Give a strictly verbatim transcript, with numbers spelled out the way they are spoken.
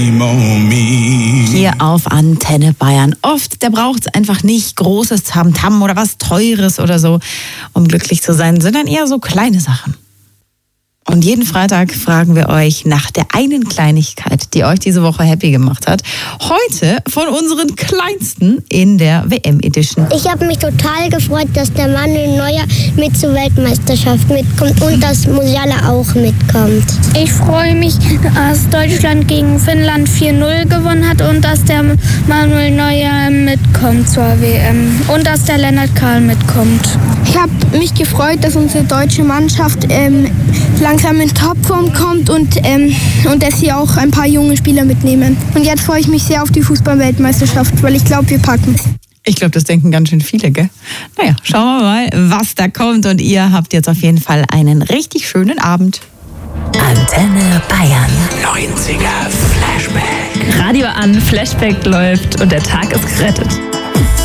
Hier auf Antenne Bayern. Oft, da braucht es einfach nicht großes Tamtam oder was Teures oder so, um glücklich zu sein, sondern eher so kleine Sachen. Und jeden Freitag fragen wir euch nach der einen Kleinigkeit, die euch diese Woche happy gemacht hat. Heute von unseren Kleinsten in der W M-Edition. Ich habe mich total gefreut, dass der Manuel Neuer mit zur Weltmeisterschaft mitkommt und dass Musiala auch mitkommt. Ich freue mich, dass Deutschland gegen Finnland vier null gewonnen hat und dass der Manuel Neuer mitkommt zur W M und dass der Lennart Karl mitkommt. Ich habe mich gefreut, dass unsere deutsche Mannschaft ähm, langsam in Topform kommt und, ähm, und dass sie auch ein paar junge Spieler mitnehmen. Und jetzt freue ich mich sehr auf die Fußball-Weltmeisterschaft, weil ich glaube, wir packen es. Ich glaube, das denken ganz schön viele, gell? Naja, schauen wir mal, was da kommt. Und ihr habt jetzt auf jeden Fall einen richtig schönen Abend. Antenne Bayern. neunziger Flashback. Radio an, Flashback läuft und der Tag ist gerettet.